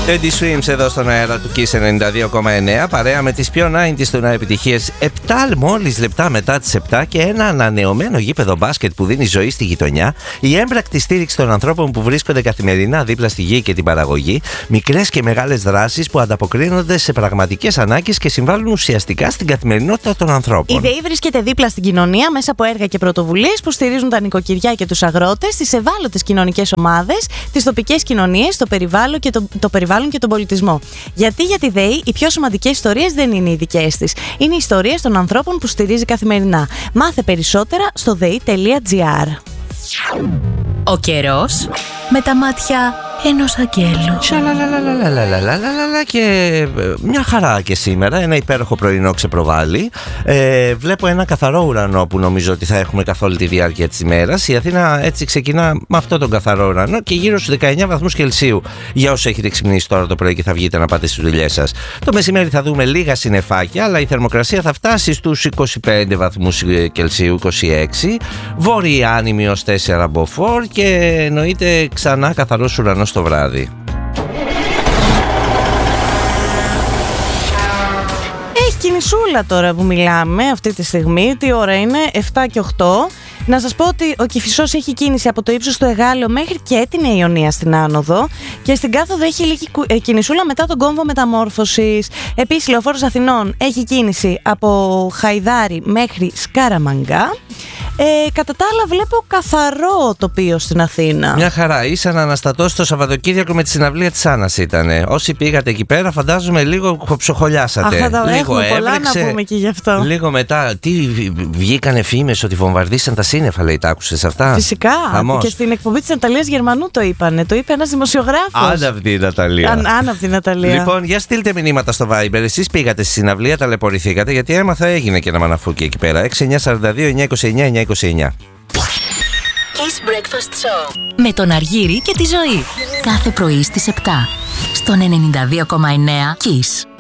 Teddy Swims εδώ στον αέρα του Kiss 92,9, παρέα με τις πιο 90's του επιτυχίες. 7 μόλις λεπτά μετά τις 7 και ένα ανανεωμένο γήπεδο μπάσκετ που δίνει ζωή στη γειτονιά, η έμπρακτη στήριξη των ανθρώπων που βρίσκονται καθημερινά δίπλα στη γη και την παραγωγή, μικρές και μεγάλες δράσεις που ανταποκρίνονται σε πραγματικές ανάγκες και συμβάλλουν ουσιαστικά στην καθημερινότητα των ανθρώπων. Η ΔΕΗ βρίσκεται δίπλα στην κοινωνία μέσα από έργα και πρωτοβουλίες που στηρίζουν τα νοικοκυριά και τους αγρότες, τις ευάλωτες κοινωνικές ομάδες, τις τοπικές κοινωνίες, το περιβάλλον και τον πολιτισμό. Γιατί για τη ΔΕΗ οι πιο σημαντικές ιστορίες δεν είναι οι δικές της. Είναι οι ιστορίες των ανθρώπων που στηρίζει καθημερινά. Μάθε περισσότερα στο dei.gr. Ο καιρός με τα μάτια ενός αγγέλου. Σαλαλαλαλαλαλαλαλαλα. Και μια χαρά και σήμερα, ένα υπέροχο πρωινό ξεπροβάλλει. Βλέπω ένα καθαρό ουρανό που νομίζω ότι θα έχουμε καθ' όλη τη διάρκεια της ημέρας. Η Αθήνα έτσι ξεκινά με αυτόν τον καθαρό ουρανό και γύρω στους 19 βαθμούς Κελσίου. Για όσους έχετε ξυπνήσει τώρα το πρωί και θα βγείτε να πάτε στις δουλειές σας. Το μεσημέρι θα δούμε λίγα συννεφάκια, αλλά η θερμοκρασία θα φτάσει στους 25 βαθμούς Κελσίου, 26. Βόρειοι άνεμοι ως 4 μποφόρ και εννοείται ξανά καθαρός ουρανός το βράδυ. Έχει κινησούλα τώρα που μιλάμε αυτή τη στιγμή. Τι ώρα είναι? 7 και 8. Να σας πω ότι ο Κηφισός έχει κίνηση από το ύψος του Εγάλεο μέχρι και την Αιωνία στην άνοδο και στην κάθοδο έχει λίγη κινησούλα μετά τον κόμβο μεταμόρφωσης. Επίσης, Λεωφόρος Αθηνών έχει κίνηση από Χαϊδάρι μέχρι Σκάραμαγγά. Κατά τα άλλα βλέπω καθαρό τοπίο στην Αθήνα. Μια χαρά. Ήσαν αναστατώσει το Σαββατοκύριακο με τη συναυλία της Άννας ήτανε. Όσοι πήγατε εκεί πέρα φαντάζομαι λίγο ψοχολιάσατε. Λίγο έβρεξε, πολλά να πούμε και γι' αυτό. Λίγο μετά, τι βγήκανε φήμες ότι βομβαρδίσαν τα σύννεφα, λέει, τα άκουσες αυτά? Φυσικά. Χαμός. Και στην εκπομπή της Ναταλίας Γερμανού το είπανε. Το είπε ένας δημοσιογράφος. Άναυδη η Ναταλία. Άναυδη η Ναταλία. Λοιπόν, για στείλτε μηνύματα στο Viber. Εσείς πήγατε στη συναυλία, ταλαιπωρηθήκατε? Γιατί έμαθα έγινε και ένα μαναφούκι εκεί πέρα. 6942-929-929. Kiss Breakfast Show με τον Αργύρη και τη Ζωή. Κάθε πρωί στις 7 στον 92,9 Kiss.